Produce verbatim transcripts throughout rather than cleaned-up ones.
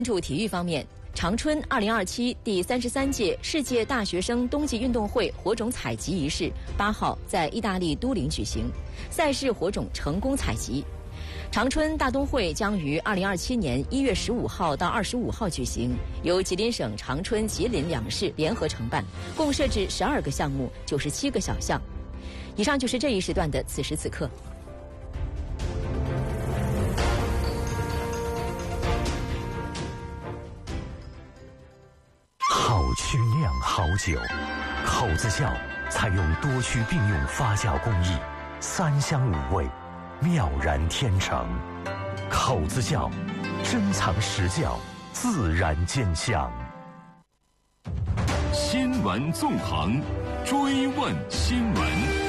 关注体育方面，长春二零二七第三十三届世界大学生冬季运动会火种采集仪式八号在意大利都灵举行，赛事火种成功采集。长春大冬会将于二零二七年一月十五号到二十五号举行，由吉林省长春、吉林两市联合承办，共设置十二个项目、九十七个小项。以上就是这一时段的此时此刻。 好曲酿好酒，口子窖采用多区并用发酵工艺，三香五味，妙然天成。口子窖，珍藏实窖，自然见香。 新闻纵横，追问新闻。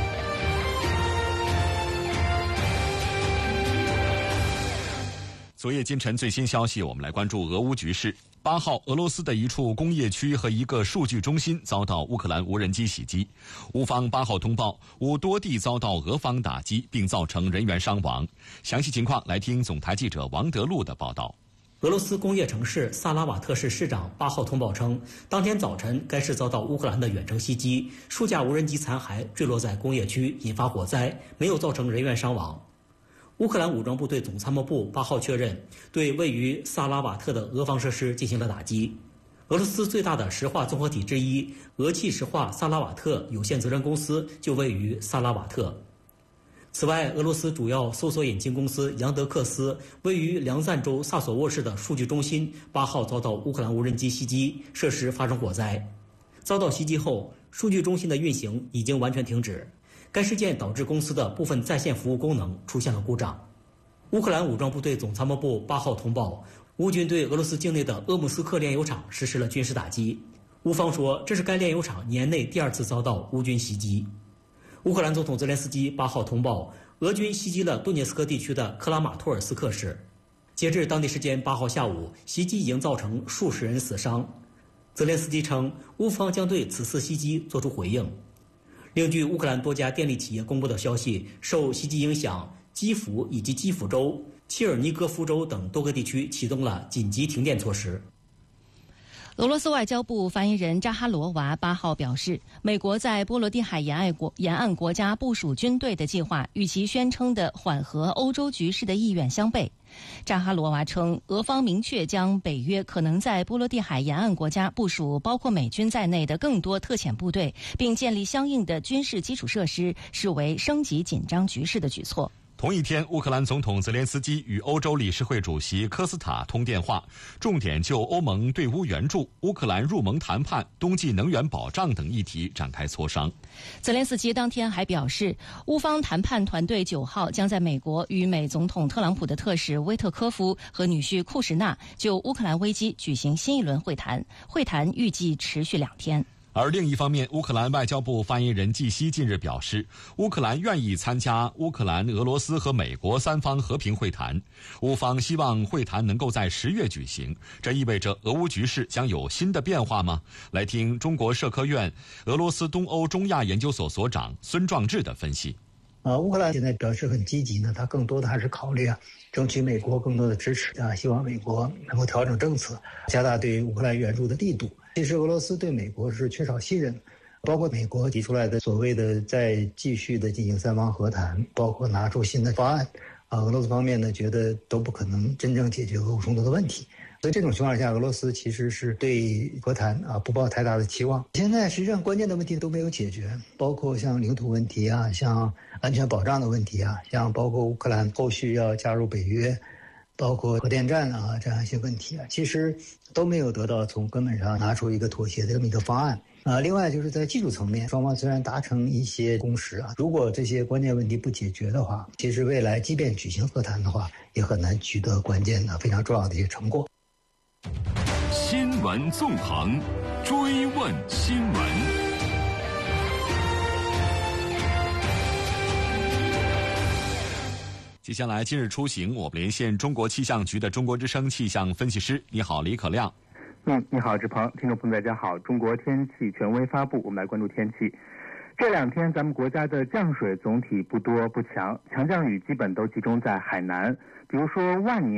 昨夜今晨最新消息，我们来关注俄乌局势。八号，俄罗斯的一处工业区和一个数据中心遭到乌克兰无人机袭击。乌方八号通报，乌多地遭到俄方打击，并造成人员伤亡。详细情况来听总台记者王德禄的报道。 俄罗斯工业城市萨拉瓦特市市长八号通报称，当天早晨该市遭到乌克兰的远程袭击，数架无人机残骸坠落在工业区，引发火灾，没有造成人员伤亡。乌克兰武装部队总参谋部八号确认，对位于萨拉瓦特的俄方设施进行了打击。俄罗斯最大的石化综合体之一俄气石化萨拉瓦特有限责任公司就位于萨拉瓦特。此外，俄罗斯主要搜索引擎公司杨德克斯位于梁赞州萨索沃市的数据中心八号遭到乌克兰无人机袭击，设施发生火灾。遭到袭击后，数据中心的运行已经完全停止。该事件导致公司的部分在线服务功能出现了故障。乌克兰武装部队总参谋部八号通报，乌军对俄罗斯境内的鄂木斯克炼油厂实施了军事打击。乌方说，这是该炼油厂年内第二次遭到乌军袭击。乌克兰总统泽连斯基八号通报，俄军袭击了顿涅斯克地区的克拉马托尔斯克市。截至当地时间八号下午，袭击已经造成数十人死伤。泽连斯基称，乌方将对此次袭击作出回应。另据乌克兰多家电力企业公布的消息，受袭击影响，基辅以及基辅州、切尔尼戈夫州等多个地区启动了紧急停电措施。 俄罗斯外交部发言人扎哈罗娃八号表示，美国在波罗的海沿岸国沿岸国家部署军队的计划与其宣称的缓和欧洲局势的意愿相悖。扎哈罗娃称，俄方明确将北约可能在波罗的海沿岸国家部署包括美军在内的更多特遣部队，并建立相应的军事基础设施，视为升级紧张局势的举措。 同一天，乌克兰总统泽连斯基与欧洲理事会主席科斯塔通电话，重点就欧盟对乌援助、乌克兰入盟谈判、冬季能源保障等议题展开磋商。 泽连斯基当天还表示，乌方谈判团队九号将在美国与美总统特朗普的特使威特科夫和女婿库什纳就乌克兰危机举行新一轮会谈，会谈预计持续两天。 而另一方面，乌克兰外交部发言人季希近日表示，乌克兰愿意参加乌克兰、俄罗斯和美国三方和平会谈。乌方希望会谈能够在十月举行，这意味着俄乌局势将有新的变化吗？来听中国社科院俄罗斯东欧中亚研究所所长孙壮志的分析。 啊，乌克兰现在表示很积极呢，他更多的还是考虑啊，争取美国更多的支持啊，希望美国能够调整政策，加大对乌克兰援助的力度。其实俄罗斯对美国是缺少信任，包括美国提出来的所谓的再继续的进行三方和谈，包括拿出新的方案，啊，俄罗斯方面呢觉得都不可能真正解决俄乌冲突的问题。所以这种情况下，俄罗斯其实是对和谈啊不抱太大的期望。现在实际上关键的问题都没有解决，包括像领土问题啊，像安全保障的问题啊，像包括乌克兰后续要加入北约，包括核电站啊这样一些问题啊，其实都没有得到从根本上拿出一个妥协的这么一个方案。啊，另外就是在技术层面，双方虽然达成一些共识啊，如果这些关键问题不解决的话，其实未来即便举行和谈的话，也很难取得关键的非常重要的一些成果。 新闻纵横，追问新闻。 接下来，今日出行，我们连线中国气象局的中国之声气象分析师。你好，李可亮。 嗯，你好，志鹏，听众朋友大家好。中国天气权威发布，我们来关注天气。这两天咱们国家的降水总体不多不强，强降雨基本都集中在海南，比如说万宁、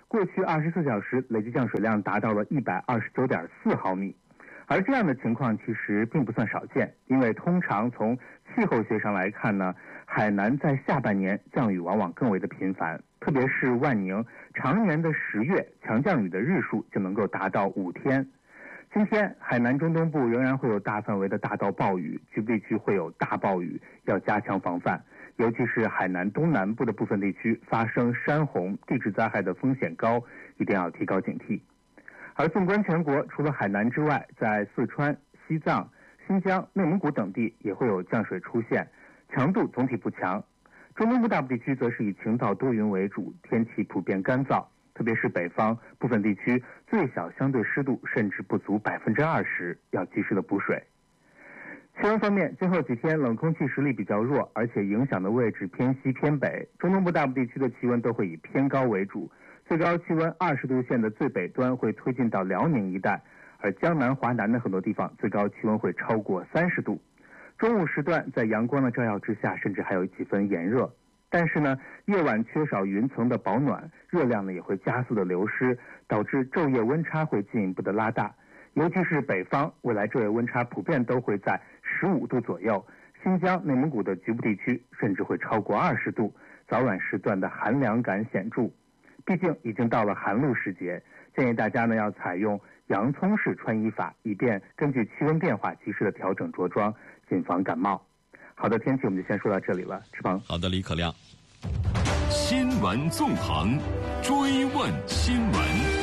过去二十四小时累计降水量达到了一百二十九点四毫米。而这样的情况其实并不算少见，因为通常从气候学上来看呢，海南在下半年降雨往往更为的频繁，特别是万宁，常年的十月强降雨的日数就能够达到五天。今天海南中东部仍然会有大范围的大到暴雨，局部地区会有大暴雨，要加强防范。尤其是海南东南部的部分地区发生山洪、地质灾害的风险高，一定要提高警惕。而纵观全国，除了海南之外，在四川、西藏、新疆、内蒙古等地也会有降水出现，强度总体不强。中东部大部地区则是以晴到多云为主，天气普遍干燥，特别是北方部分地区最小相对湿度甚至不足百分之二十，要及时的补水。气温方面，今后几天冷空气实力比较弱，而且影响的位置偏西偏北，中东部大部地区的气温都会以偏高为主。最高气温二十度线的最北端会推进到辽宁一带，而江南、华南的很多地方最高气温会超过三十度。中午时段在阳光的照耀之下，甚至还有几分炎热。但是呢，夜晚缺少云层的保暖，热量呢也会加速的流失，导致昼夜温差会进一步的拉大。尤其是北方，未来昼夜温差普遍都会在十五度左右，新疆、内蒙古的局部地区甚至会超过二十度，早晚时段的寒凉感显著。毕竟已经到了寒露时节，建议大家呢要采用洋葱式穿衣法，以便根据气温变化及时的调整着装，谨防感冒。好的，天气我们就先说到这里了，志鹏。 好的，李可亮。 新闻纵横，追问新闻。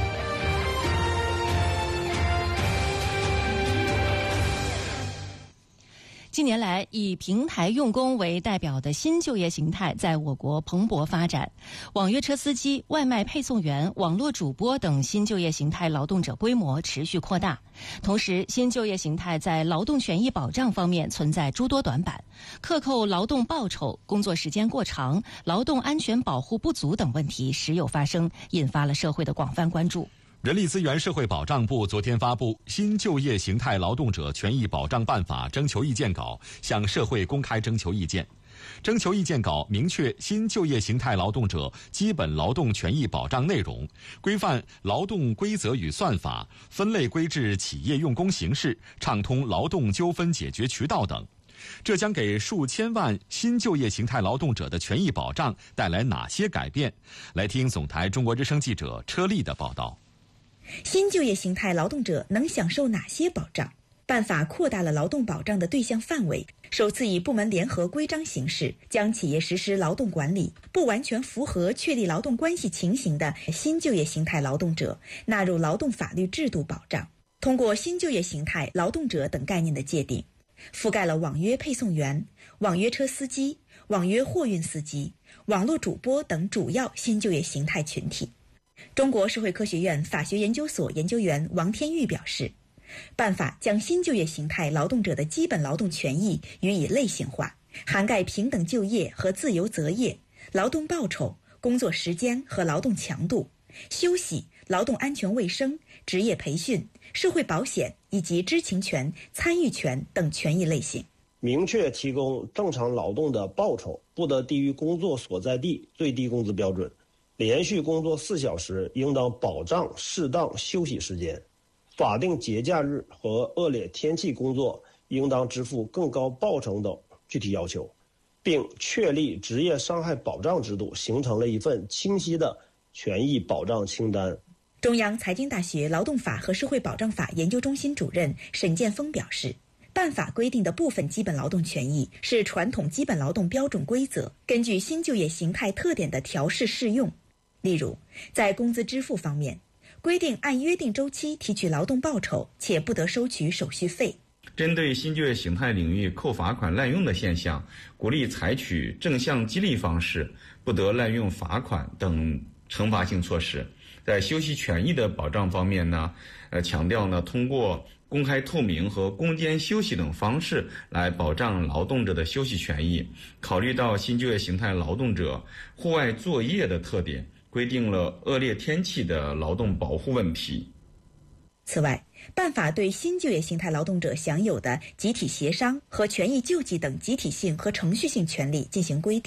近年来，以平台用工为代表的新就业形态在我国蓬勃发展。网约车司机、外卖配送员、网络主播等新就业形态劳动者规模持续扩大。同时，新就业形态在劳动权益保障方面存在诸多短板，克扣劳动报酬、工作时间过长、劳动安全保护不足等问题时有发生，引发了社会的广泛关注。 人力资源社会保障部昨天发布《新就业形态劳动者权益保障办法》征求意见稿，向社会公开征求意见。征求意见稿明确新就业形态劳动者基本劳动权益保障内容，规范劳动规则与算法，分类规制企业用工形式，畅通劳动纠纷解决渠道等。这将给数千万新就业形态劳动者的权益保障带来哪些改变？来听总台中国之声记者车丽的报道。 新就业形态劳动者能享受哪些保障？办法扩大了劳动保障的对象范围，首次以部门联合规章形式，将企业实施劳动管理不完全符合确立劳动关系情形的新就业形态劳动者纳入劳动法律制度保障。通过新就业形态劳动者等概念的界定，覆盖了网约配送员、网约车司机、网约货运司机、网络主播等主要新就业形态群体。中国社会科学院法学研究所研究员王天玉表示，办法将新就业形态劳动者的基本劳动权益予以类型化，涵盖平等就业和自由择业、劳动报酬、工作时间和劳动强度、休息、劳动安全卫生、职业培训、社会保险以及知情权、参与权等权益类型。 明确提供正常劳动的报酬不得低于工作所在地最低工资标准，连续工作四小时应当保障适当休息时间，法定节假日和恶劣天气工作应当支付更高报酬等具体要求，并确立职业伤害保障制度，形成了一份清晰的权益保障清单。 中央财经大学劳动法和社会保障法研究中心主任沈建峰表示，办法规定的部分基本劳动权益是传统基本劳动标准规则根据新就业形态特点的调试适用。例如，在工资支付方面，规定按约定周期提取劳动报酬，且不得收取手续费。 针对新就业形态领域扣罚款滥用的现象，鼓励采取正向激励方式，不得滥用罚款等惩罚性措施。在休息权益的保障方面呢，呃，强调呢，通过公开透明和攻坚休息等方式来保障劳动者的休息权益。考虑到新就业形态劳动者户外作业的特点，规定了恶劣天气的劳动保护问题。 此外，办法对新就业形态劳动者享有的集体协商和权益救济等集体性和程序性权利进行规定，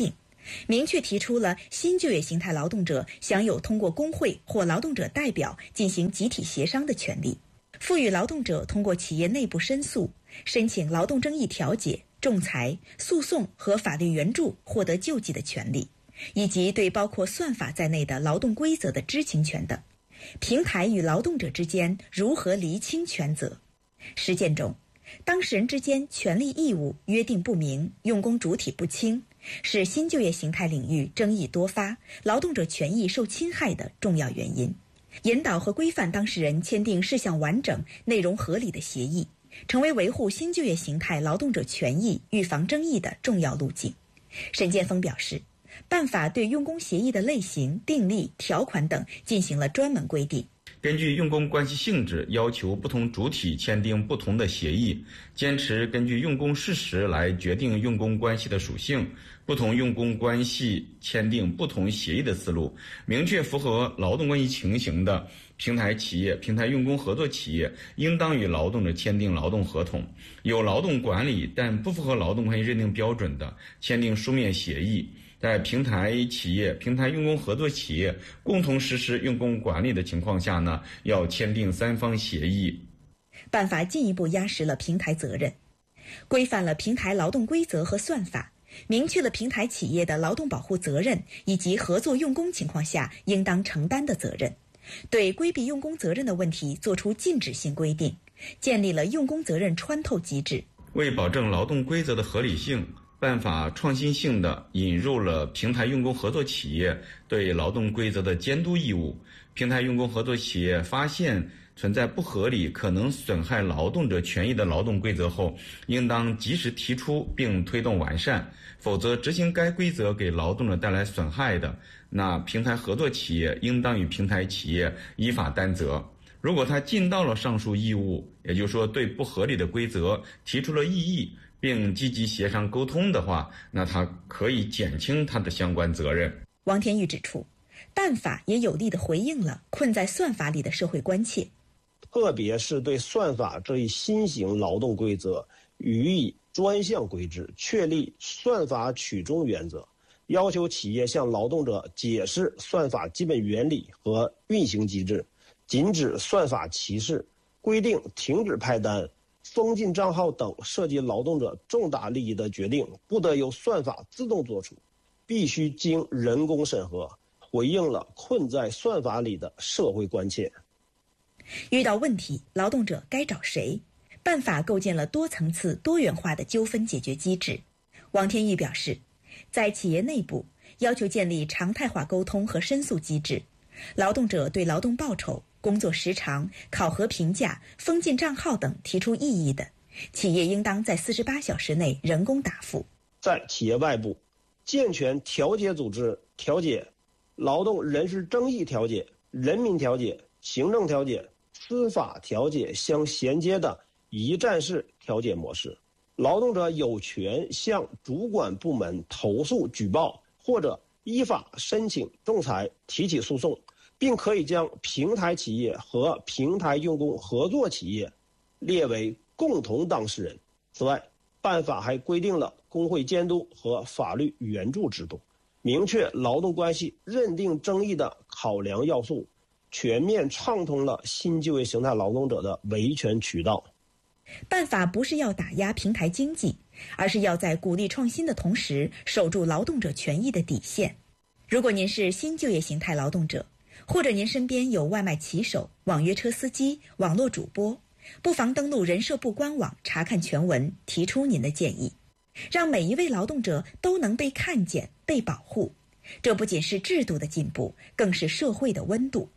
明确提出了新就业形态劳动者享有通过工会或劳动者代表进行集体协商的权利，赋予劳动者通过企业内部申诉、申请劳动争议调解、仲裁、诉讼和法律援助获得救济的权利，以及对包括算法在内的劳动规则的知情权等。平台与劳动者之间如何厘清权责？实践中，当事人之间权利义务约定不明，用工主体不清，是新就业形态领域争议多发、劳动者权益受侵害的重要原因。引导和规范当事人签订事项完整、内容合理的协议，成为维护新就业形态劳动者权益、预防争议的重要路径。沈建峰表示，办法对用工协议的类型、订立、条款等进行了专门规定。 根据用工关系性质，要求不同主体签订不同的协议，坚持根据用工事实来决定用工关系的属性，不同用工关系签订不同协议的思路，明确符合劳动关系情形的平台企业、平台用工合作企业应当与劳动者签订劳动合同，有劳动管理但不符合劳动关系认定标准的，签订书面协议。在平台企业、平台用工合作企业共同实施用工管理的情况下呢，要签订三方协议。 办法进一步压实了平台责任，规范了平台劳动规则和算法，明确了平台企业的劳动保护责任以及合作用工情况下应当承担的责任，对规避用工责任的问题作出禁止性规定，建立了用工责任穿透机制。 为保证劳动规则的合理性，办法创新性地引入了平台用工合作企业对劳动规则的监督义务。平台用工合作企业发现存在不合理、可能损害劳动者权益的劳动规则后，应当及时提出并推动完善，否则执行该规则给劳动者带来损害的，那平台合作企业应当与平台企业依法担责。如果他尽到了上述义务，也就是说对不合理的规则提出了异议，并积极协商沟通的话，那他可以减轻他的相关责任。 王天玉指出，办法也有力地回应了困在算法里的社会关切， 特别是对算法这一新型劳动规则予以专项规制，确立算法取中原则，要求企业向劳动者解释算法基本原理和运行机制，禁止算法歧视，规定停止派单、封禁账号等涉及劳动者重大利益的决定不得由算法自动作出，必须经人工审核，回应了困在算法里的社会关切。 遇到问题，劳动者该找谁？办法构建了多层次、多元化的纠纷解决机制。王天玉表示，在企业内部要求建立常态化沟通和申诉机制，劳动者对劳动报酬、工作时长、考核评价、封禁账号等提出异议的，企业应当在四十八小时内人工答复。 在企业外部，健全调解组织调解、劳动人事争议调解、人民调解、行政调解、司法调解相衔接的一站式调解模式。劳动者有权向主管部门投诉举报，或者依法申请仲裁提起诉讼，并可以将平台企业和平台用工合作企业列为共同当事人。此外，办法还规定了工会监督和法律援助制度，明确劳动关系认定争议的考量要素，全面畅通了新就业形态劳动者的维权渠道。 办法不是要打压平台经济，而是要在鼓励创新的同时守住劳动者权益的底线。如果您是新就业形态劳动者，或者您身边有外卖骑手、网约车司机、网络主播，不妨登录人社部官网查看全文，提出您的建议，让每一位劳动者都能被看见、被保护。这不仅是制度的进步，更是社会的温度。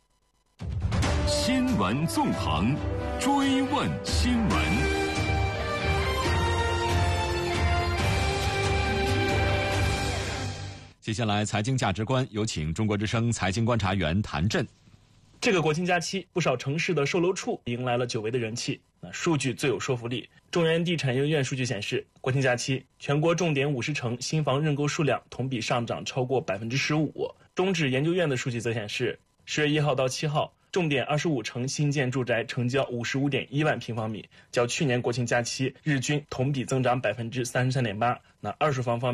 新闻纵横，追问新闻。 接下来，财经价值观有请中国之声财经观察员谭震。 这个国庆假期，不少城市的售楼处迎来了久违的人气。那数据最有说服力。中原地产研究院数据显示，国庆假期全国重点五十城新房认购数量同比上涨超过百分之十五。中指研究院的数据则显示，十月一号到七号，重点二十五城新建住宅成交五十五点一万平方米，较去年国庆假期日均同比增长百分之三十三点八。那二手房方面，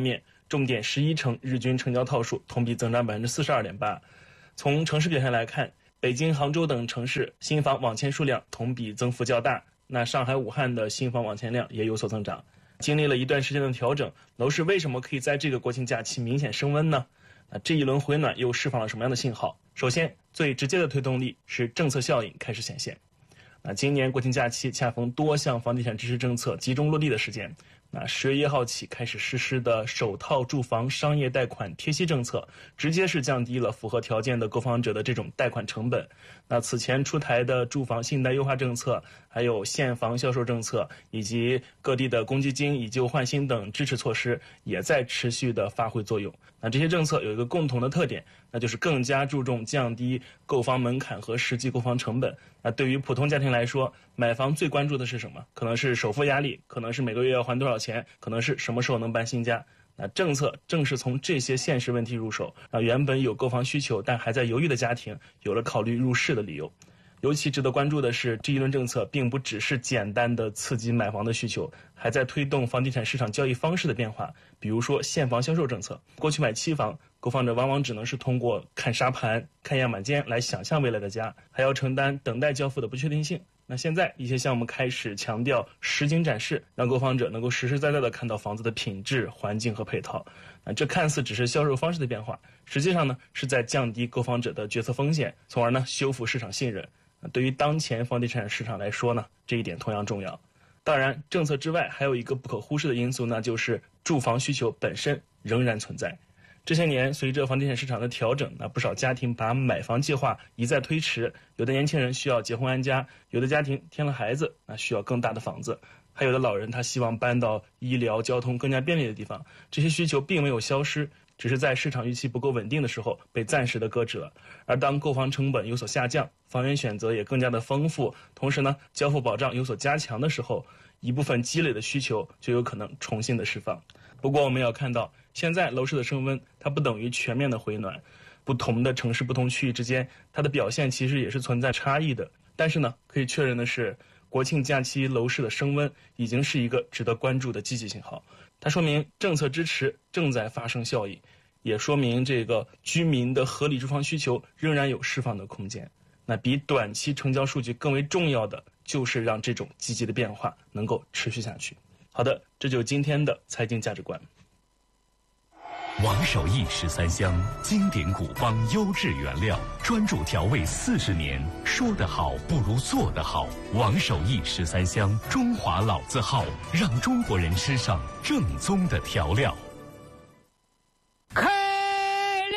重点十一城日均成交套数同比增长百分之四十二点八。从城市表现来看，北京、杭州等城市新房网签数量同比增幅较大，那上海、武汉的新房网签量也有所增长。经历了一段时间的调整，楼市为什么可以在这个国庆假期明显升温呢？那这一轮回暖又释放了什么样的信号？首先，最直接的推动力是政策效应开始显现。那今年国庆假期恰逢多项房地产支持政策集中落地的时间。那十月一号起开始实施的首套住房商业贷款贴息政策，直接是降低了符合条件的购房者的这种贷款成本。那此前出台的住房信贷优化政策，还有现房销售政策，以及各地的公积金以旧换新等支持措施，也在持续的发挥作用。那这些政策有一个共同的特点，那就是更加注重降低购房门槛和实际购房成本。那对于普通家庭来说，买房最关注的是什么？可能是首付压力，可能是每个月要还多少钱，可能是什么时候能搬新家。那政策正是从这些现实问题入手，让原本有购房需求但还在犹豫的家庭有了考虑入市的理由。尤其值得关注的是，这一轮政策并不只是简单的刺激买房的需求，还在推动房地产市场交易方式的变化。比如说现房销售政策，过去买期房，购房者往往只能是通过看沙盘、看样板间来想象未来的家，还要承担等待交付的不确定性。那现在一些项目开始强调实景展示，让购房者能够实实在在地看到房子的品质、环境和配套。那这看似只是销售方式的变化，实际上呢是在降低购房者的决策风险，从而呢修复市场信任。对于当前房地产市场来说呢，这一点同样重要。当然，政策之外还有一个不可忽视的因素，那就是住房需求本身仍然存在。这些年，随着房地产市场的调整，那不少家庭把买房计划一再推迟。有的年轻人需要结婚安家，有的家庭添了孩子，那需要更大的房子，还有的老人他希望搬到医疗、交通更加便利的地方。这些需求并没有消失，只是在市场预期不够稳定的时候被暂时的搁置了。而当购房成本有所下降，房源选择也更加的丰富，同时呢，交付保障有所加强的时候，一部分积累的需求就有可能重新的释放。不过我们要看到，现在楼市的升温，它不等于全面的回暖，不同的城市、不同区域之间，它的表现其实也是存在差异的。但是呢，可以确认的是，国庆假期楼市的升温已经是一个值得关注的积极信号。它说明政策支持正在发生效益，也说明这个居民的合理住房需求仍然有释放的空间。那比短期成交数据更为重要的，就是让这种积极的变化能够持续下去。好的，这就是今天的财经价值观。 王守义十三香，经典古方，优质原料，专注调味四十年。说得好不如做得好。王守义十三香，中华老字号，让中国人吃上正宗的调料。 开了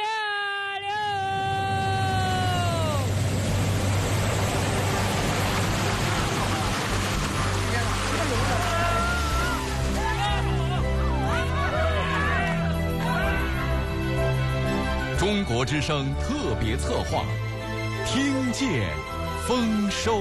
中国之声特别策划，听见丰收。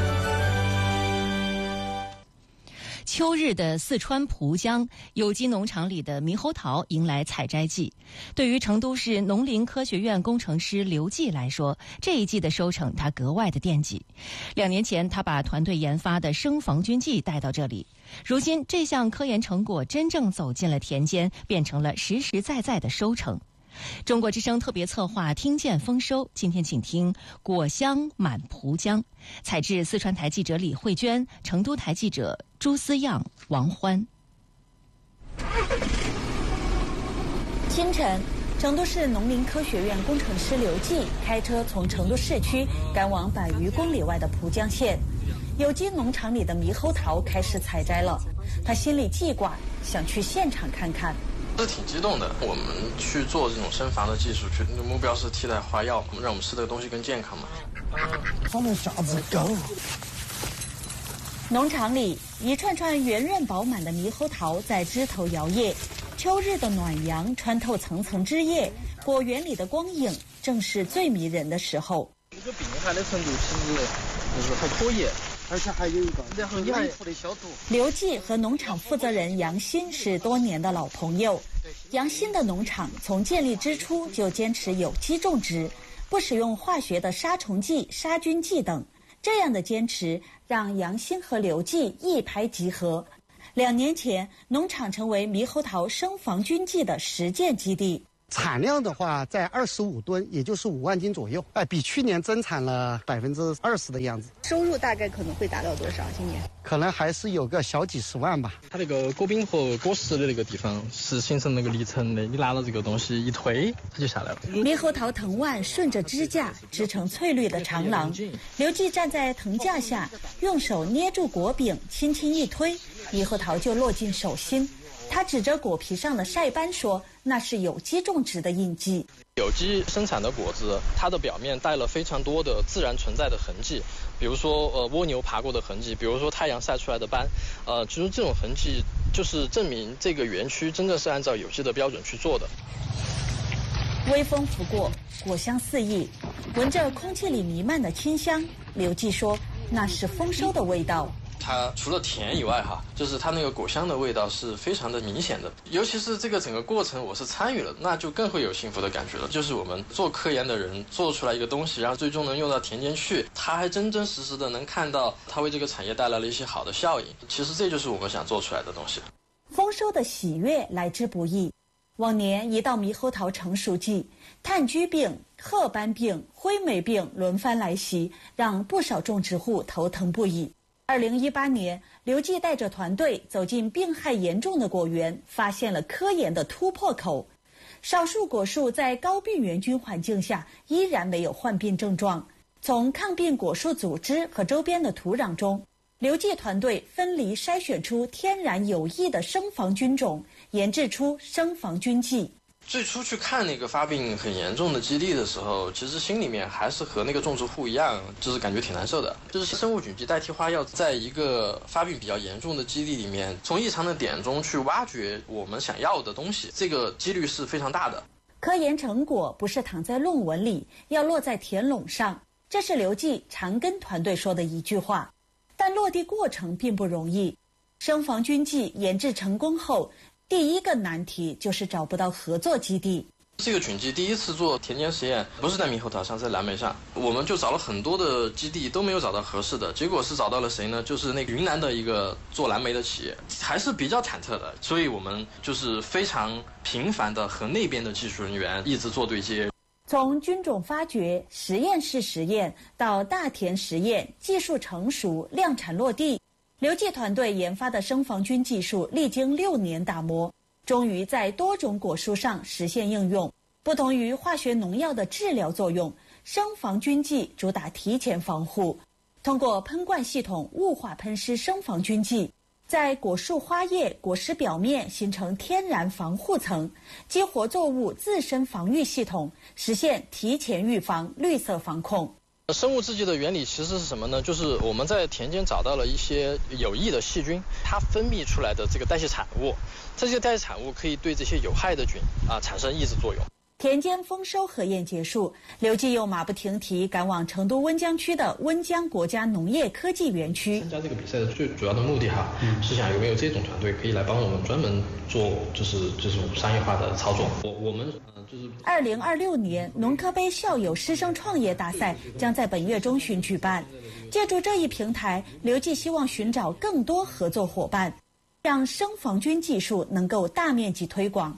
秋日的四川蒲江有机农场里的猕猴桃迎来采摘季，对于成都市农林科学院工程师刘季来说，这一季的收成他格外的惦记。两年前，他把团队研发的生防菌剂带到这里，如今这项科研成果真正走进了田间，变成了实实在在的收成。中国之声特别策划听见丰收，今天请听果香满蒲江，采制四川台记者李慧娟，成都台记者朱思样、王欢。 清晨，成都市农林科学院工程师刘季开车从成都市区赶往百余公里外的蒲江县，有机农场里的猕猴桃开始采摘了，他心里记挂，想去现场看看。 是挺激动的，我们去做这种生防的技术，去目标是替代花药，让我们吃这个东西更健康嘛。 放的啥子高？ 农场里一串串圆润饱满的猕猴桃在枝头摇曳，秋日的暖阳穿透层层枝叶，果园里的光影正是最迷人的时候。 这个病害的程度其实就是还可以。 而且还有一个，然后内部的消毒。 刘季和农场负责人杨鑫是多年的老朋友。杨鑫的农场从建立之初就坚持有机种植，不使用化学的杀虫剂、杀菌剂等。这样的坚持让杨鑫和刘季一拍即合。 两年前，农场成为猕猴桃生防菌剂的实践基地。 产量的话，在二十五吨，也就是五万斤左右，哎，比去年增产了百分之二十的样子。 收入大概可能会达到多少？今年可能还是有个小几十万吧。 它那个果柄和果实的那个地方是形成那个离层的，你拿了这个东西一推，它就下来了。 猕猴桃藤蔓顺着支架织成翠绿的长廊，刘季站在藤架下，用手捏住果柄，轻轻一推，猕猴桃就落进手心。他指着果皮上的晒斑说：“那是有机种植的印记。 有机生产的果子，它的表面带了非常多的自然存在的痕迹，比如说呃蜗牛爬过的痕迹，比如说太阳晒出来的斑，呃，其实这种痕迹就是证明这个园区真正是按照有机的标准去做的。” 微风拂过，果香四溢，闻着空气里弥漫的清香，刘季说：“那是丰收的味道。” 它除了甜以外哈，就是它那个果香的味道是非常的明显的，尤其是这个整个过程我是参与了，那就更会有幸福的感觉了。就是我们做科研的人做出来一个东西，然后最终能用到田间去，他还真真实实的能看到它为这个产业带来了一些好的效应。其实这就是我们想做出来的东西。 丰收的喜悦来之不易。往年一到猕猴桃成熟季，炭疽病、褐斑病、灰霉病轮番来袭，让不少种植户头疼不已。二零一八年，刘季带着团队走进病害严重的果园，发现了科研的突破口。少数果树在高病原菌环境下依然没有患病症状。从抗病果树组织和周边的土壤中，刘季团队分离筛选出天然有益的生防菌种，研制出生防菌剂。 最初去看那个发病很严重的基地的时候，其实心里面还是和那个种植户一样，就是感觉挺难受的。就是生物菌剂代替花药，在一个发病比较严重的基地里面，从异常的点中去挖掘我们想要的东西，这个几率是非常大的。 科研成果不是躺在论文里，要落在田垄上，这是刘季常跟团队说的一句话。但落地过程并不容易。生防菌剂研制成功后，第一个难题就是找不到合作基地。 这个菌剂第一次做田间实验，不是在猕猴桃上，在蓝莓上，我们就找了很多的基地，都没有找到合适的。结果是找到了谁呢？就是那个云南的一个做蓝莓的企业，还是比较忐忑的。所以我们就是非常频繁的和那边的技术人员一直做对接。 从菌种发掘、实验室实验到大田实验，技术成熟、量产落地，刘季团队研发的生防菌技术历经六年打磨，终于在多种果树上实现应用。不同于化学农药的治疗作用，生防菌剂主打提前防护，通过喷灌系统雾化喷施生防菌剂，在果树花叶、果实表面形成天然防护层，激活作物自身防御系统，实现提前预防、绿色防控。 生物制剂的原理其实是什么呢？就是我们在田间找到了一些有益的细菌，它分泌出来的这个代谢产物，这些代谢产物可以对这些有害的菌啊产生抑制作用。 田间丰收核验结束，刘季又马不停蹄赶往成都温江区的温江国家农业科技园区。 参加这个比赛的最主要的目的哈，嗯、是想有没有这种团队可以来帮我们专门做就是这种商业化的操作。我我们呃就是。 二零二六年农科杯校友师生创业大赛将在本月中旬举办。借助这一平台，刘季希望寻找更多合作伙伴，让生防菌技术能够大面积推广。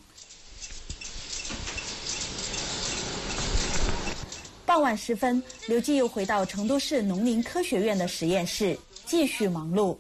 傍晚时分，刘季又回到成都市农林科学院的实验室，继续忙碌。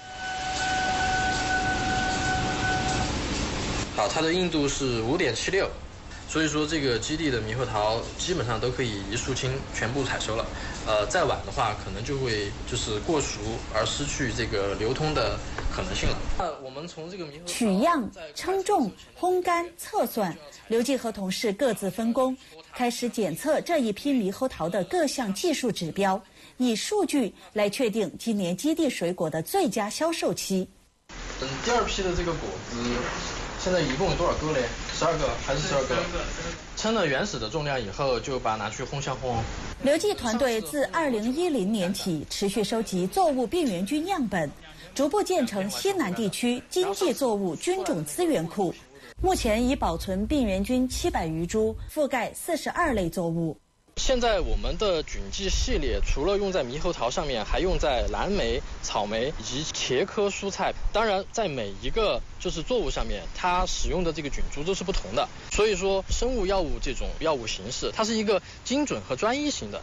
好，它的硬度是五点七六，所以说这个基地的猕猴桃基本上都可以一树清全部采收了。呃，再晚的话，可能就会就是过熟而失去这个流通的可能性了。那我们从这个猕猴桃取样、称重、烘干、测算，刘季和同事各自分工。开始检测这一批猕猴桃的各项技术指标，以数据来确定今年基地水果的最佳销售期。 嗯，第二批的这个果子现在一共有多少个嘞？十二个还是十二个？称了原始的重量以后，就把它拿去烘箱烘。 刘季团队自二零一零年起持续收集作物病原菌样本，逐步建成西南地区经济作物菌种资源库。目前已保存病原菌七百余株，覆盖四十二类作物。 现在我们的菌剂系列除了用在猕猴桃上面，还用在蓝莓、草莓以及茄科蔬菜。当然，在每一个就是作物上面，它使用的这个菌株都是不同的。所以说，生物药物这种药物形式，它是一个精准和专一型的。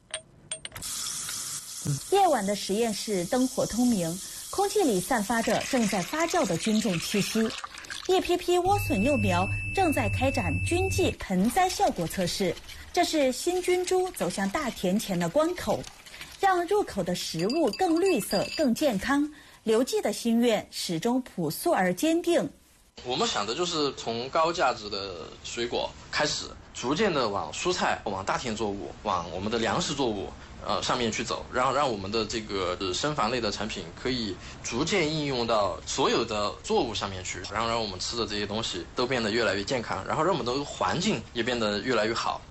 夜晚的实验室灯火通明，空气里散发着正在发酵的菌种气息。一批批莴笋幼苗正在开展菌剂盆栽效果测试。这是新菌株走向大田前的关口，让入口的食物更绿色、更健康。刘记的心愿始终朴素而坚定。 我们想的就是从高价值的水果开始，逐渐的往蔬菜、往大田作物、往我们的粮食作物呃上面去走，让让我们的这个生防类的产品可以逐渐应用到所有的作物上面去，然后让我们吃的这些东西都变得越来越健康，然后让我们的环境也变得越来越好。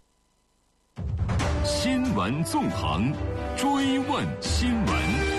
新闻纵横，追问新闻。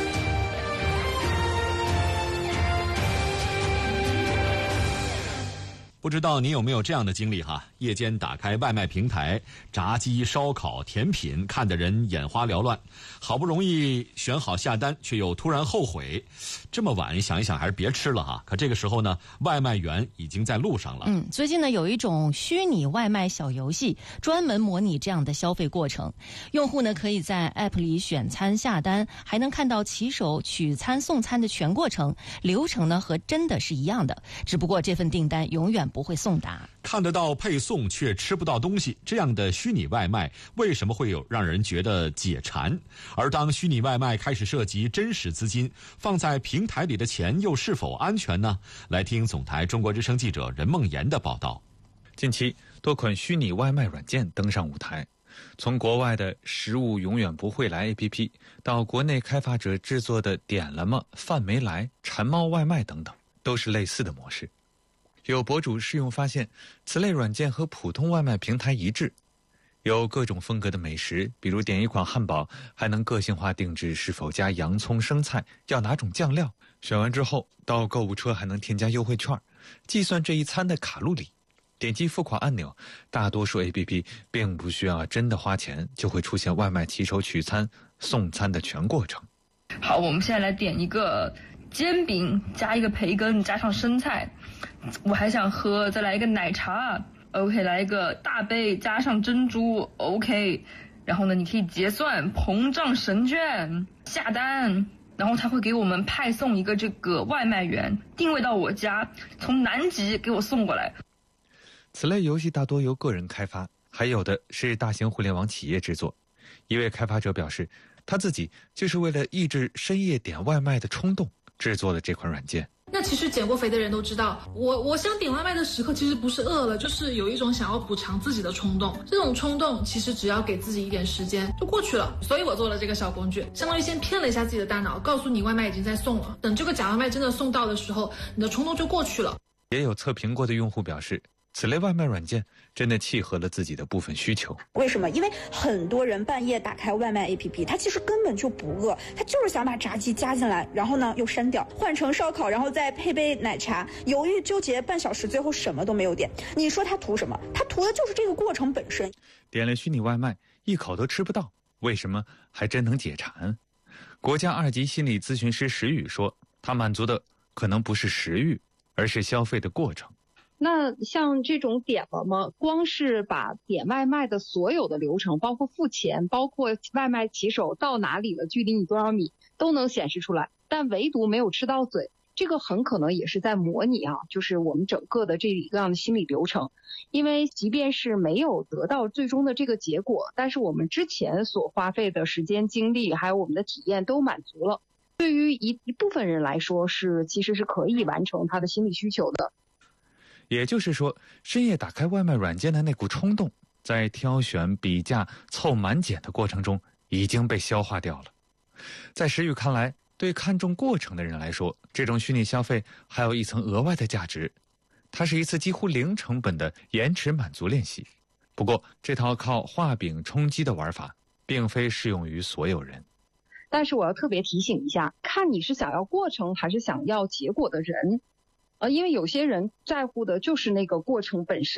不知道您有没有这样的经历哈？夜间打开外卖平台，炸鸡、烧烤、甜品，看得人眼花缭乱。好不容易选好下单，却又突然后悔。这么晚想一想，还是别吃了哈。可这个时候呢，外卖员已经在路上了。 嗯，最近呢有一种虚拟外卖小游戏，专门模拟这样的消费过程。用户呢可以在 App 里选餐下单，还能看到骑手取餐送餐的全过程，流程呢和真的是一样的，只不过这份订单永远不会送达。 看得到配送却吃不到东西，这样的虚拟外卖为什么会有让人觉得解馋？而当虚拟外卖开始涉及真实资金，放在平台里的钱又是否安全呢？来听总台中国之声记者任梦妍的报道。 近期多款虚拟外卖软件登上舞台，从国外的食物永远不会来 A P P 到国内开发者制作的点了吗、饭没来、馋猫外卖等等，都是类似的模式。有博主试用发现，此类软件和普通外卖平台一致，有各种风格的美食，比如点一款汉堡，还能个性化定制是否加洋葱、生菜，要哪种酱料。选完之后，到购物车还能添加优惠券，计算这一餐的卡路里。点击付款按钮，大多数 A P P 并不需要真的花钱，就会出现外卖骑手取餐、送餐的全过程。 好，我们现在来点一个煎饼，加一个培根，加上生菜。我还想喝，再来一个奶茶 ，OK， 来一个大杯，加上珍珠 ，OK。然后呢，你可以结算，膨胀神券，下单，然后他会给我们派送一个这个外卖员，定位到我家，从南极给我送过来。 此类游戏大多由个人开发，还有的是大型互联网企业制作。一位开发者表示，他自己就是为了抑制深夜点外卖的冲动，制作了这款软件。 那其实减过肥的人都知道，我我想点外卖的时刻其实不是饿了，就是有一种想要补偿自己的冲动。这种冲动其实只要给自己一点时间就过去了。所以我做了这个小工具，相当于先骗了一下自己的大脑，告诉你外卖已经在送了。等这个假外卖真的送到的时候，你的冲动就过去了。 也有测评过的用户表示，此类外卖软件真的契合了自己的部分需求。 为什么？因为很多人半夜打开外卖 A P P， 他其实根本就不饿，他就是想把炸鸡加进来，然后呢又删掉，换成烧烤，然后再配杯奶茶，犹豫纠结半小时，最后什么都没有点。你说他图什么？他图的就是这个过程本身。 点了虚拟外卖，一口都吃不到，为什么还真能解馋？国家二级心理咨询师石宇说，他满足的可能不是食欲，而是消费的过程。 那像这种点了吗？光是把点外卖的所有的流程，包括付钱，包括外卖骑手到哪里了，距离你多少米，都能显示出来，但唯独没有吃到嘴。这个很可能也是在模拟啊，就是我们整个的这一个样的心理流程。因为即便是没有得到最终的这个结果，但是我们之前所花费的时间、精力，还有我们的体验都满足了。对于一一部分人来说，是其实是可以完成他的心理需求的。 也就是说，深夜打开外卖软件的那股冲动，在挑选、比价、凑满减的过程中已经被消化掉了。在石宇看来，对看重过程的人来说，这种虚拟消费还有一层额外的价值，它是一次几乎零成本的延迟满足练习。不过，这套靠画饼充饥的玩法，并非适用于所有人。 但是我要特别提醒一下，看你是想要过程还是想要结果的人。呃，因为有些人在乎的就是那个过程本身，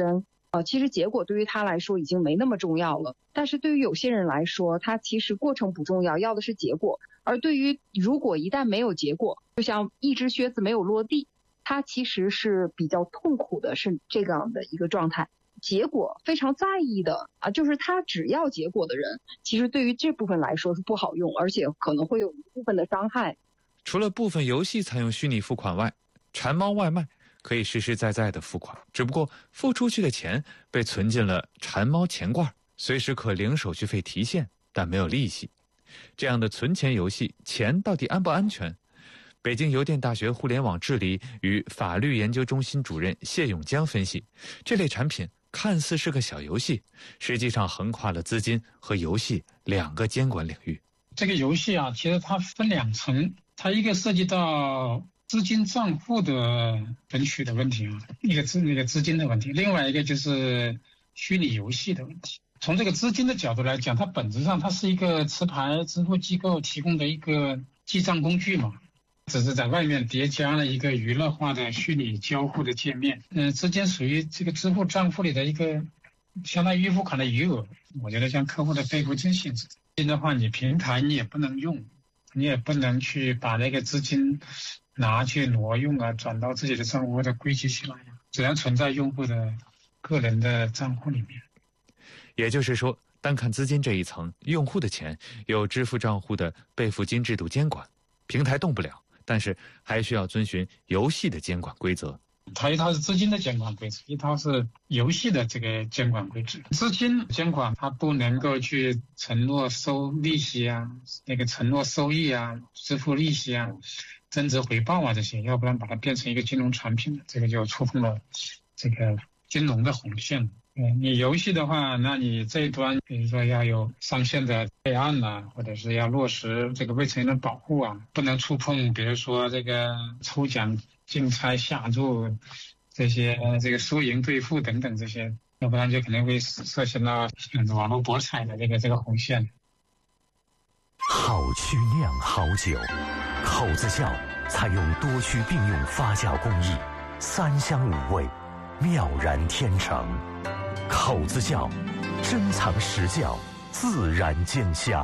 呃，其实结果对于他来说已经没那么重要了。但是对于有些人来说，他其实过程不重要，要的是结果。而对于如果一旦没有结果，就像一只靴子没有落地，他其实是比较痛苦的，是这样的一个状态。结果非常在意的啊，就是他只要结果的人，其实对于这部分来说是不好用，而且可能会有一部分的伤害。 除了部分游戏采用虚拟付款外，馋猫外卖可以实实在在的付款，只不过付出去的钱被存进了馋猫钱罐，随时可零手续费提现，但没有利息。这样的存钱游戏，钱到底安不安全？北京邮电大学互联网治理与法律研究中心主任谢永江分析，这类产品看似是个小游戏，实际上横跨了资金和游戏两个监管领域。 这个游戏啊，其实它分两层，它一个涉及到资金账户的本取的问题啊，一个资那个资金的问题，另外一个就是虚拟游戏的问题。从这个资金的角度来讲，它本质上它是一个持牌支付机构提供的一个记账工具嘛，只是在外面叠加了一个娱乐化的虚拟交互的界面。嗯、呃，资金属于这个支付账户里的一个相当于预付款的余额，我觉得像客户的备付金性质。资金的话，你平台你也不能用，你也不能去把那个资金拿去挪用啊，转到自己的账户或者归集起来呀，只能存在用户的个人的账户里面。 也就是说，单看资金这一层，用户的钱有支付账户的备付金制度监管，平台动不了，但是还需要遵循游戏的监管规则。 它一套是资金的监管规则，一套是游戏的这个监管规则。资金监管它不能够去承诺收利息啊，那个承诺收益啊，支付利息啊，增值回报啊这些，要不然把它变成一个金融产品，这个就触碰了这个金融的红线。嗯，你游戏的话，那你这一端比如说要有上线的备案啊，或者是要落实这个未成年人保护啊，不能触碰比如说这个抽奖竞猜下注这些这个输赢兑付等等这些，要不然就可能会涉及到网络博彩的这个这个红线。 好曲酿好酒，口子窖采用多区并用发酵工艺，三香五味，妙然天成。口子窖，珍藏实窖，自然见香。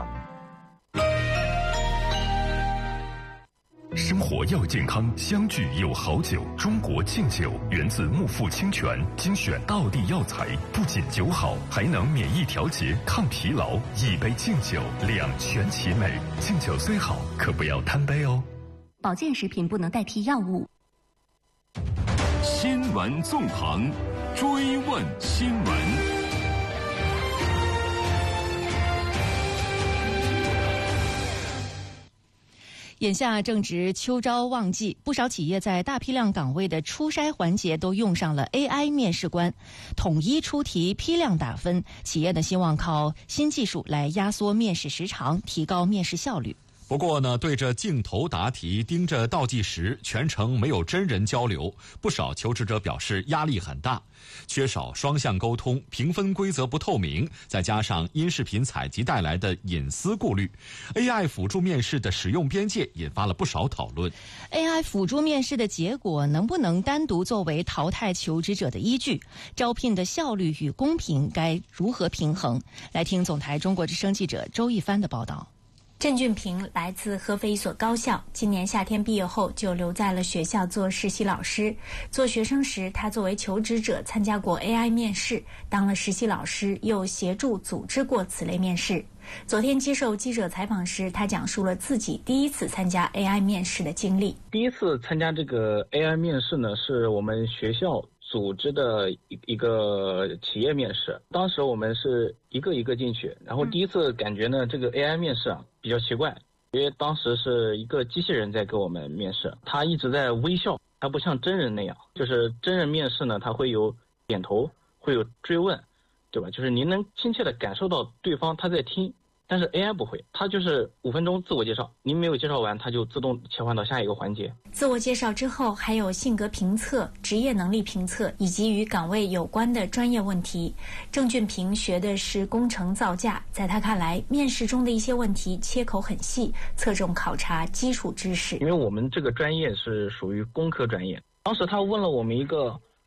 生活要健康，相聚有好酒。中国敬酒源自木富清泉，精选道地药材，不仅酒好，还能免疫调节、抗疲劳。一杯敬酒，两全其美。敬酒虽好，可不要贪杯哦。 保健食品不能代替药物。 新闻纵横，追问新闻。 眼下正值秋招旺季，不少企业在大批量岗位的初筛环节都用上了 A I 面试官，统一出题、批量打分。企业呢希望靠新技术来压缩面试时长，提高面试效率。 不过呢，对着镜头答题，盯着倒计时，全程没有真人交流，不少求职者表示压力很大，缺少双向沟通，评分规则不透明，再加上音视频采集带来的隐私顾虑 ，A I 辅助面试的使用边界引发了不少讨论。 A I 辅助面试的结果能不能单独作为淘汰求职者的依据？招聘的效率与公平该如何平衡？来听总台中国之声记者周一帆的报道。 郑俊平来自合肥一所高校，今年夏天毕业后就留在了学校做实习老师。做学生时，他作为求职者参加过 A I 面试，当了实习老师又协助组织过此类面试。昨天接受记者采访时，他讲述了自己第一次参加 A I 面试的经历。 第一次参加这个 A I 面试呢，是我们学校组织的一一个企业面试，当时我们是一个一个进去，然后第一次感觉呢，这个 A I 面试啊比较奇怪，因为当时是一个机器人在给我们面试，他一直在微笑，他不像真人那样，就是真人面试呢，他会有点头，会有追问，对吧？就是您能亲切的感受到对方他在听。但是 A I 不会，它就是五分钟自我介绍，您没有介绍完，它就自动切换到下一个环节。 自我介绍之后，还有性格评测、职业能力评测以及与岗位有关的专业问题。郑俊平学的是工程造价，在他看来，面试中的一些问题切口很细，侧重考察基础知识。 因为我们这个专业是属于工科专业，当时他问了我们一个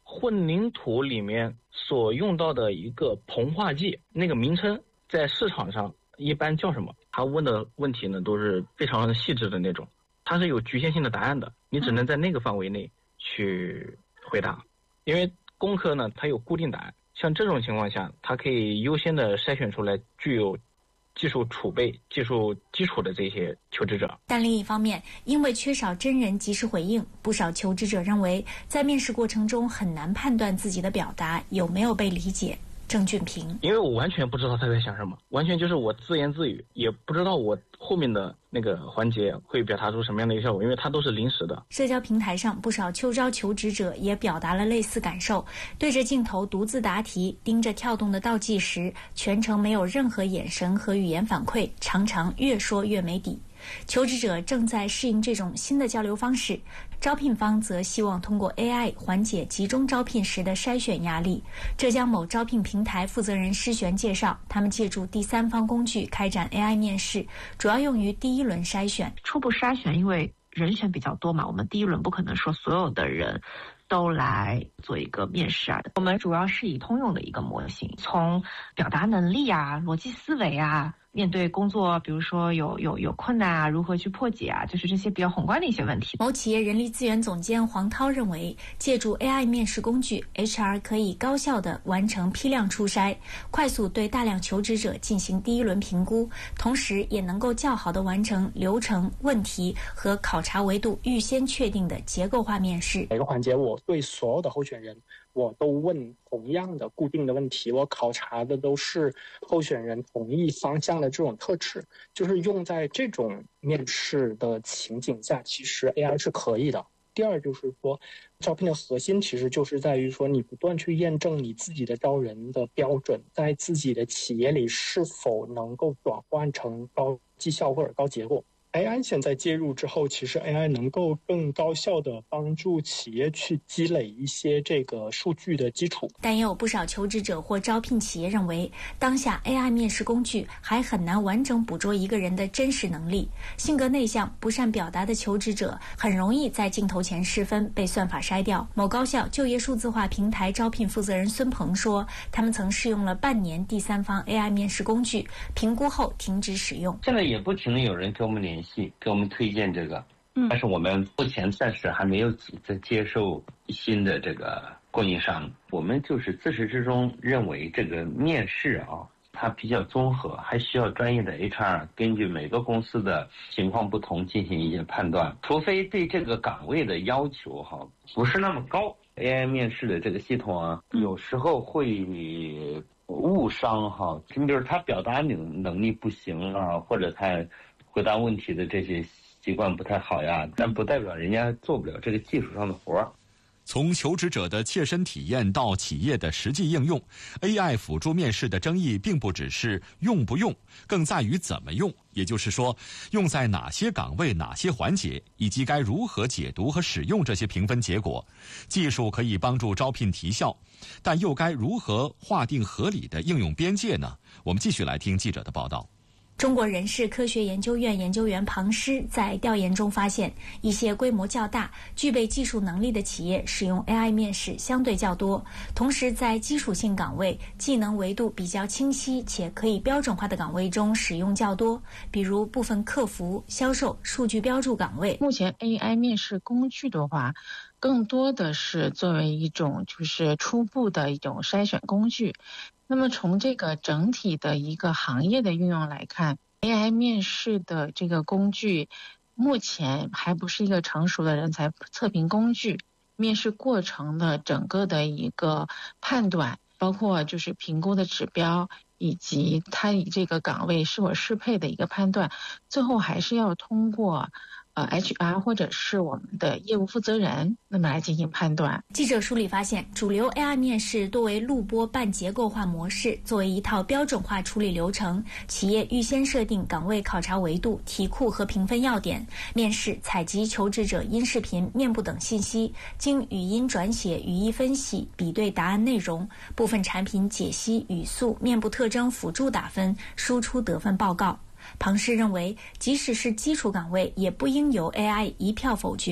混凝土里面所用到的一个硼化剂，那个名称在市场上一般叫什么？他问的问题呢都是非常细致的那种，它是有局限性的答案的，你只能在那个范围内去回答。因为工科呢它有固定答案，像这种情况下，它可以优先的筛选出来具有技术储备、技术基础的这些求职者。 但另一方面，因为缺少真人及时回应，不少求职者认为在面试过程中很难判断自己的表达有没有被理解。郑俊平， 因为我完全不知道他在想什么，完全就是我自言自语，也不知道我后面的那个环节会表达出什么样的一个效果，因为它都是临时的。 社交平台上，不少秋招求职者也表达了类似感受，对着镜头独自答题，盯着跳动的倒计时，全程没有任何眼神和语言反馈，常常越说越没底。求职者正在适应这种新的交流方式，招聘方则希望通过 A I 缓解集中招聘时的筛选压力。浙江某招聘平台负责人施璇介绍，他们借助第三方工具开展 A I 面试，主要用于第一轮筛选。 初步筛选，因为人选比较多嘛，我们第一轮不可能说所有的人都来做一个面试啊。我们主要是以通用的一个模型，从表达能力啊、逻辑思维啊，面对工作，比如说有有有困难啊，如何去破解啊，就是这些比较宏观的一些问题。 某企业人力资源总监黄涛认为，借助 A I 面试工具 ，H R 可以高效地完成批量初筛，快速对大量求职者进行第一轮评估，同时也能够较好地完成流程、问题和考察维度预先确定的结构化面试。 每个环节，我对所有的候选人我都问同样的固定的问题，我考察的都是候选人同一方向的这种特质，就是用在这种面试的情景下，其实 A I 是可以的。第二就是说，招聘的核心其实就是在于说，你不断去验证你自己的招人的标准，在自己的企业里是否能够转换成高绩效或者高结果。A I 现在介入之后，其实 A I 能够更高效地帮助企业去积累一些这个数据的基础。 但也有不少求职者或招聘企业认为，当下 A I 面试工具还很难完整捕捉一个人的真实能力。性格内向、不善表达的求职者很容易在镜头前失分，被算法筛掉。某高校就业数字化平台招聘负责人孙鹏说，他们曾试用了半年第三方 A I 面试工具，评估后停止使用。 现在也不停地有人给我们联系，给我们推荐这个，但是我们目前暂时还没有急着接受新的这个供应商。我们就是自始至终认为这个面试啊，它比较综合，还需要专业的 H R 根据每个公司的情况不同进行一些判断，除非对这个岗位的要求哈不是那么高。A I 面试的这个系统啊，有时候会误伤哈，你比如他表达能能力不行啊，或者他回答问题的这些习惯不太好呀，但不代表人家做不了这个技术上的活儿。 从求职者的切身体验到企业的实际应用 ，A I 辅助面试的争议并不只是用不用，更在于怎么用。也就是说，用在哪些岗位、哪些环节，以及该如何解读和使用这些评分结果。技术可以帮助招聘提效，但又该如何划定合理的应用边界呢？我们继续来听记者的报道。 中国人事科学研究院研究员庞师在调研中发现，一些规模较大、具备技术能力的企业使用 A I 面试相对较多，同时在基础性岗位、技能维度比较清晰且可以标准化的岗位中使用较多，比如部分客服、销售、数据标注岗位。 目前 A I 面试工具的话，更多的是作为一种就是初步的一种筛选工具。那么从这个整体的一个行业的运用来看， A I 面试的这个工具目前还不是一个成熟的人才测评工具，面试过程的整个的一个判断，包括就是评估的指标，以及它以这个岗位是否适配的一个判断，最后还是要通过呃 H R 或者是我们的业务负责人那么来进行判断。 记者梳理发现，主流 A I 面试多为录播半结构化模式，作为一套标准化处理流程，企业预先设定岗位考察维度、题库和评分要点，面试采集求职者音视频、面部等信息，经语音转写、语义分析，比对答案内容，部分产品解析、语速、面部特征辅助打分，输出得分报告。庞师认为，即使是基础岗位，也不应由 A I 一票否决。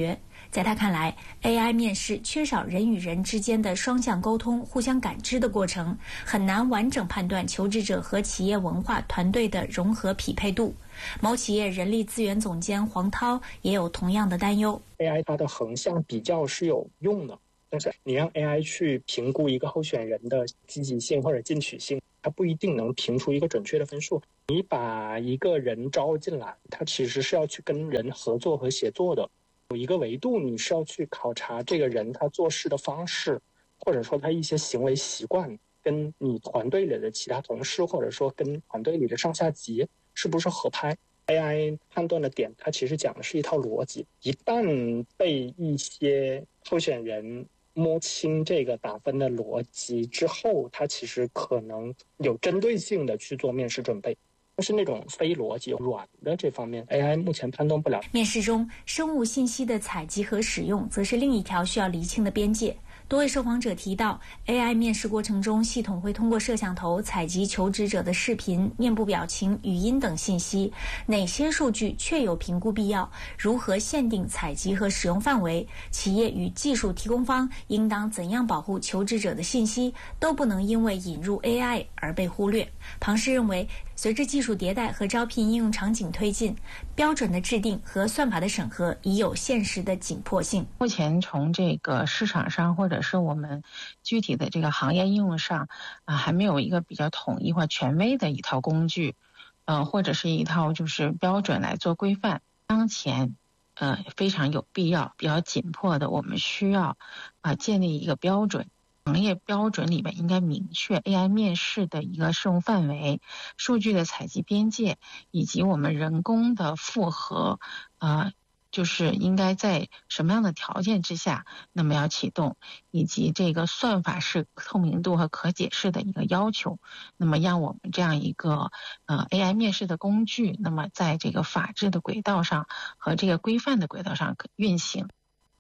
在他看来 ，A I 面试缺少人与人之间的双向沟通、互相感知的过程，很难完整判断求职者和企业文化团队的融合匹配度。某企业人力资源总监黄涛也有同样的担忧。 A I 它的横向比较是有用的，但是你让 A I 去评估一个候选人的积极性或者进取性，它不一定能评出一个准确的分数。你把一个人招进来，他其实是要去跟人合作和协作的。有一个维度，你是要去考察这个人他做事的方式，或者说他一些行为习惯，跟你团队里的其他同事，或者说跟团队里的上下级是不是合拍。A I 判断的点，它其实讲的是一套逻辑。一旦被一些候选人摸清这个打分的逻辑之后，它其实可能有针对性的去做面试准备。但是那种非逻辑软的这方面 A I 目前判断不了。 面试中生物信息的采集和使用则是另一条需要厘清的边界。多位受访者提到 A I 面试过程中，系统会通过摄像头采集求职者的视频、面部表情、语音等信息，哪些数据确有评估必要，如何限定采集和使用范围，企业与技术提供方应当怎样保护求职者的信息，都不能因为引入 A I 而被忽略。庞氏认为，随着技术迭代和招聘应用场景推进，标准的制定和算法的审核已有现实的紧迫性。 目前从这个市场上或者是我们具体的这个行业应用上啊，还没有一个比较统一化权威的一套工具，呃，或者是一套就是标准来做规范。当前呃非常有必要、比较紧迫的，我们需要啊建立一个标准。行业标准里面应该明确 A I 面试的一个适用范围、数据的采集边界，以及我们人工的复核，呃，就是应该在什么样的条件之下，那么要启动，以及这个算法是透明度和可解释的一个要求，那么让我们这样一个呃 A I 面试的工具，那么在这个法治的轨道上和这个规范的轨道上运行。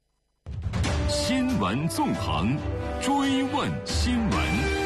新闻纵横，追问新闻。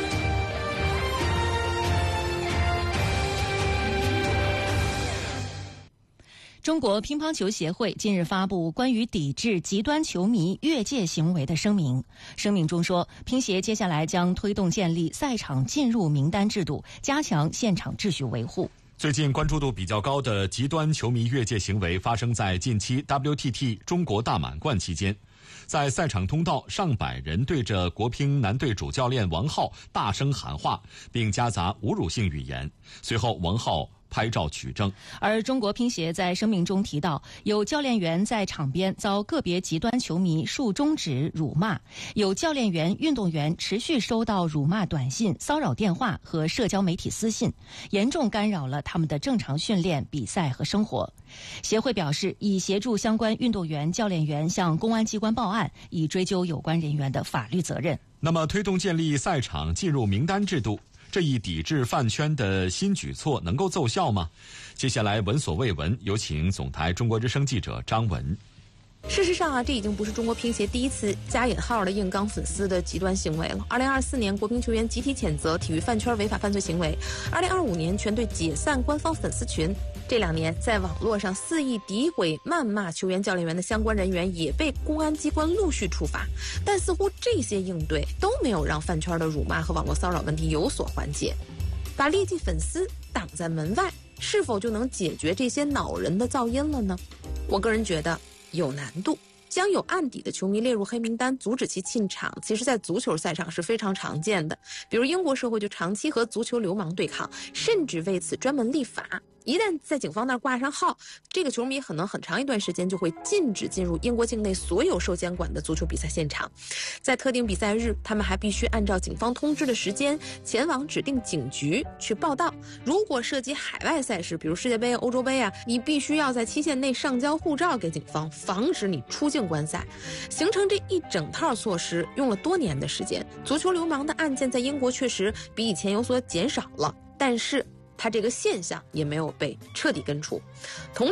中国乒乓球协会近日发布关于抵制极端球迷越界行为的声明。声明中说，乒协接下来将推动建立赛场进入名单制度，加强现场秩序维护。 最近关注度比较高的极端球迷越界行为发生在近期 W T T 中国大满贯期间。在赛场通道，上百人对着国乒男队主教练王浩大声喊话，并夹杂侮辱性语言。随后，王浩拍照取证。 而中国乒协在声明中提到，有教练员在场边遭个别极端球迷竖中指辱骂，有教练员、运动员持续收到辱骂短信、骚扰电话和社交媒体私信，严重干扰了他们的正常训练、比赛和生活。协会表示，已协助相关运动员、教练员向公安机关报案，以追究有关人员的法律责任。 那么，推动建立赛场进入名单制度，这一抵制饭圈的新举措能够奏效吗？接下来闻所未闻，有请总台中国之声记者张文。 事实上啊，这已经不是中国乒协第一次加引号的硬刚粉丝的极端行为了。二零二四年，国乒球员集体谴责体育饭圈违法犯罪行为；二零二五年，全队解散官方粉丝群。这两年，在网络上肆意诋毁、谩骂球员、教练员的相关人员也被公安机关陆续处罚，但似乎这些应对都没有让饭圈的辱骂和网络骚扰问题有所缓解。把劣迹粉丝挡在门外，是否就能解决这些恼人的噪音了呢？我个人觉得有难度。将有案底的球迷列入黑名单，阻止其进场，其实在足球赛场是非常常见的。比如英国社会就长期和足球流氓对抗，甚至为此专门立法。一旦在警方那儿挂上号，这个球迷可能很长一段时间就会禁止进入英国境内所有受监管的足球比赛现场。在特定比赛日，他们还必须按照警方通知的时间前往指定警局去报到。如果涉及海外赛事，比如世界杯、欧洲杯啊，你必须要在期限内上交护照给警方，防止你出境观赛。形成这一整套措施用了多年的时间，足球流氓的案件在英国确实比以前有所减少了，但是它这个现象也没有被彻底根除。同理，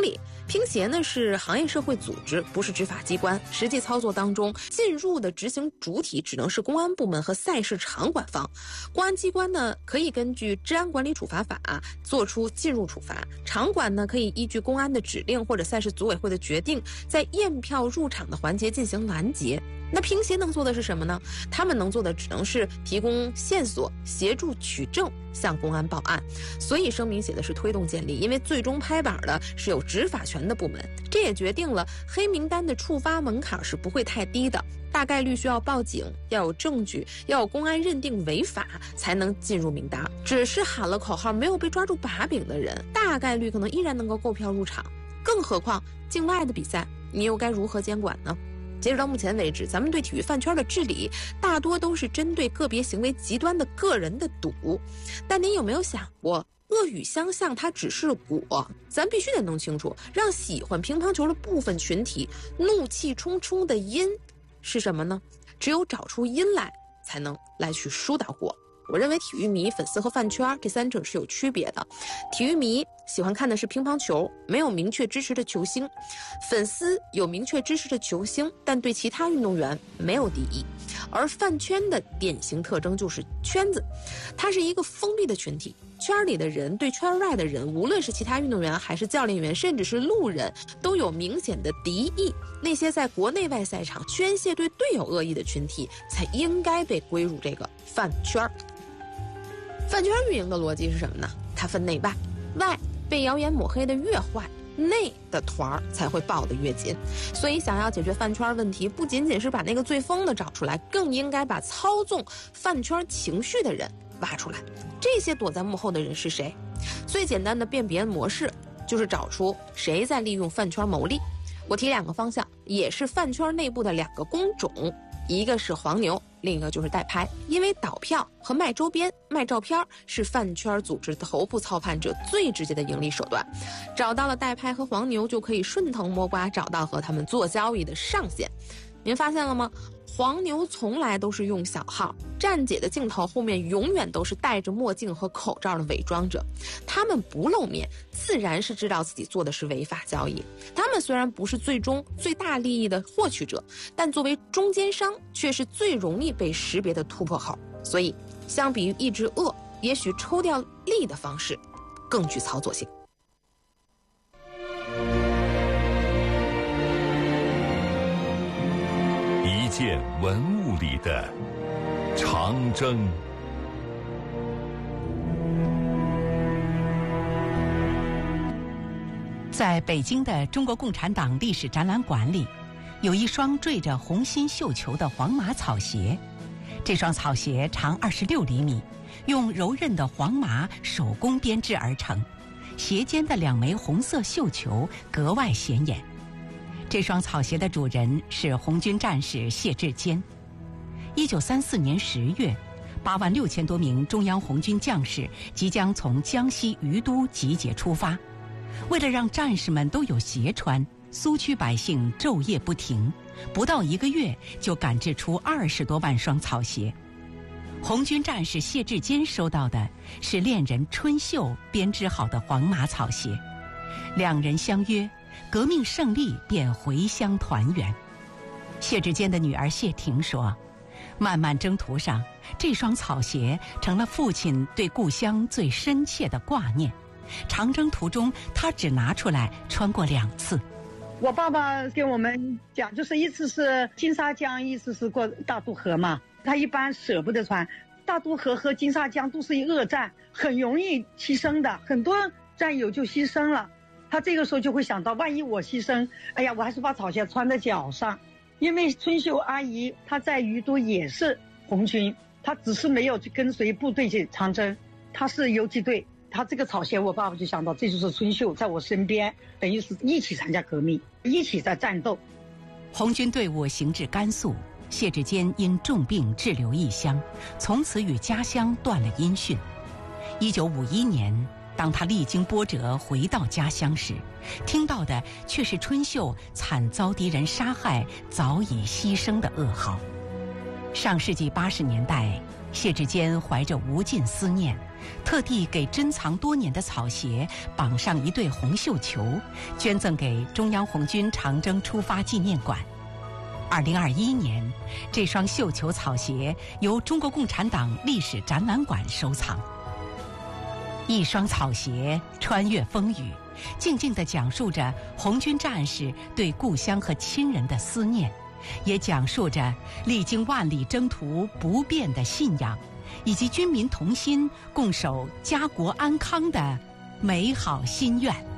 乒协呢是行业社会组织，不是执法机关。实际操作当中，进入的执行主体只能是公安部门和赛事场管方。公安机关呢可以根据治安管理处罚法做出进入处罚，场管呢可以依据公安的指令或者赛事组委会的决定，在验票入场的环节进行拦截。那乒协能做的是什么呢？他们能做的只能是提供线索，协助取证，向公安报案。所以声明写的是推动建立，因为最终拍板的是有执法权的部门。这也决定了黑名单的触发门槛是不会太低的，大概率需要报警，要有证据，要有公安认定违法才能进入名单。只是喊了口号没有被抓住把柄的人，大概率可能依然能够购票入场。更何况境外的比赛，你又该如何监管呢？截止到目前为止，咱们对体育饭圈的治理大多都是针对个别行为极端的个人的赌。但您有没有想过，恶语相向它只是果，咱必须得弄清楚，让喜欢乒乓球的部分群体怒气冲冲的因是什么呢？只有找出因来，才能来去疏导果。我认为体育迷、粉丝和饭圈这三者是有区别的。体育迷喜欢看的是乒乓球，没有明确支持的球星；粉丝有明确支持的球星，但对其他运动员没有敌意。而饭圈的典型特征就是圈子，它是一个封闭的群体，圈里的人对圈外的人，无论是其他运动员还是教练员，甚至是路人，都有明显的敌意。那些在国内外赛场宣泄对队友恶意的群体，才应该被归入这个饭圈。饭圈运营的逻辑是什么呢？它分内外，外被谣言抹黑的越坏，内的团儿才会抱得越紧。所以想要解决饭圈问题，不仅仅是把那个最疯的找出来，更应该把操纵饭圈情绪的人挖出来。这些躲在幕后的人是谁？最简单的辨别模式就是找出谁在利用饭圈牟利。我提两个方向，也是饭圈内部的两个工种，一个是黄牛，另一个就是代拍。因为倒票和卖周边、卖照片是饭圈组织头部操盘者最直接的盈利手段。找到了代拍和黄牛，就可以顺藤摸瓜找到和他们做交易的上限。您发现了吗？黄牛从来都是用小号，站姐的镜头后面永远都是戴着墨镜和口罩的伪装者。他们不露面，自然是知道自己做的是违法交易。他们虽然不是最终最大利益的获取者，但作为中间商却是最容易被识别的突破口。所以相比于抑制恶，也许抽掉利的方式更具操作性。 一件文物里的长征。 在北京的中国共产党历史展览馆里，有一双缀着红心绣球的黄麻草鞋。这双草鞋长二十六厘米，用柔韧的黄麻手工编织而成，鞋尖的两枚红色绣球格外显眼。这双草鞋的主人是红军战士谢志坚。一九三四年十月，八万六千多名中央红军将士即将从江西于都集结出发。为了让战士们都有鞋穿，苏区百姓昼夜不停，不到一个月就赶制出二十多万双草鞋。红军战士谢志坚收到的是恋人春秀编织好的黄麻草鞋，两人相约，革命胜利便回乡团圆。谢志坚的女儿谢婷说，漫漫征途上，这双草鞋成了父亲对故乡最深切的挂念。长征途中，他只拿出来穿过两次。 我爸爸跟我们讲，就是一次是金沙江，一次是过大渡河嘛。他一般舍不得穿，大渡河和金沙江都是一恶战，很容易牺牲的，很多战友就牺牲了。他这个时候就会想到，万一我牺牲，哎呀，我还是把草鞋穿在脚上。因为春秀阿姨她在于都也是红军，她只是没有去跟随部队去长征，她是游击队。她这个草鞋，我爸爸就想到，这就是春秀在我身边，等于是一起参加革命，一起在战斗。 红军队伍行至甘肃，谢志坚因重病滞留异乡，从此与家乡断了音讯。一九五一年，当他历经波折回到家乡时，听到的却是春秀惨遭敌人杀害、早已牺牲的噩耗。上世纪八十年代， 谢志坚怀着无尽思念，特地给珍藏多年的草鞋绑上一对红绣球，捐赠给中央红军长征出发纪念馆。二零二一年，这双绣球草鞋由中国共产党历史展览馆收藏。一双草鞋穿越风雨，静静地讲述着红军战士对故乡和亲人的思念，也讲述着历经万里征途不变的信仰，以及军民同心共守家国安康的美好心愿。